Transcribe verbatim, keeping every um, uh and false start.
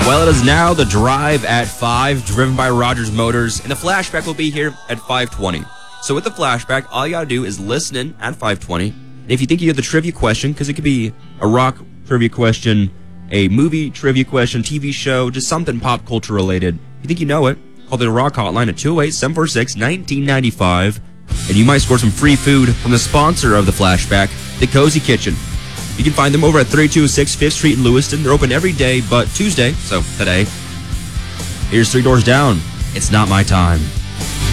Well, it is now the drive at five, driven by Rogers Motors, and the flashback will be here at five twenty. So with the flashback, all you gotta do is listen in at five twenty. And if you think you have the trivia question, because it could be a rock trivia question, a movie trivia question, T V show, just something pop culture related, if you think you know it, call the Rock Hotline at two oh eight, seven four six, one nine nine five, and you might score some free food from the sponsor of the flashback, The Cozy Kitchen. You can find them over at thirty-two oh six fifth Street in Lewiston. They're open every day but Tuesday, so today. Here's Three Doors Down. It's Not My Time.